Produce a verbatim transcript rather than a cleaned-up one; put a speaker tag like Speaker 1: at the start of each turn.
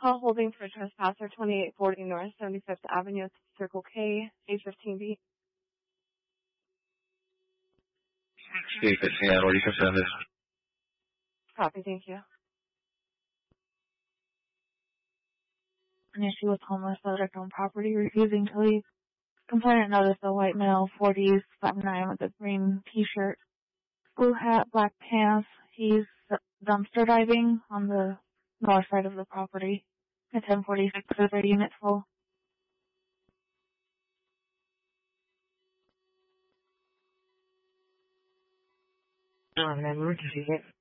Speaker 1: Call holding for a trespasser, twenty-eight forty North seventy-fifth Avenue, Circle K, A fifteen B.
Speaker 2: C fifteen, what do you confirm this?
Speaker 1: Copy, thank you.
Speaker 3: An issue with homeless subject on property refusing to leave. Complainant noticed a white male, forties, five nine, with a green t-shirt, blue hat, black pants. He's dumpster diving on the north side of the property. At ten forty-six is a unit full.
Speaker 4: Um, emergency hit.